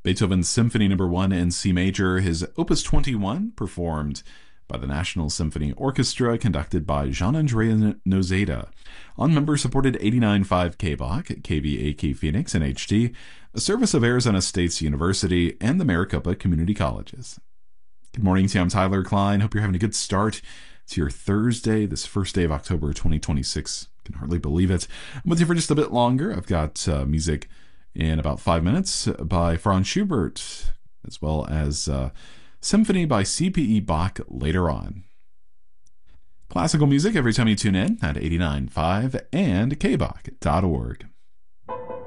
Beethoven's Symphony No. 1 in C major, his Opus 21, performed by the National Symphony Orchestra, conducted by Jean-André Nozeda, on member-supported 89.5 KBOC, KVAK Phoenix, and HD, a service of Arizona State University and the Maricopa Community Colleges. Good morning to you. I'm Tyler Klein. Hope you're having a good start to your Thursday, this first day of October 2026. I can hardly believe it. I'm with you for just a bit longer. I've got music in about 5 minutes by Franz Schubert, as well as Symphony by C.P.E. Bach later on. Classical music every time you tune in at 89.5 and kbach.org.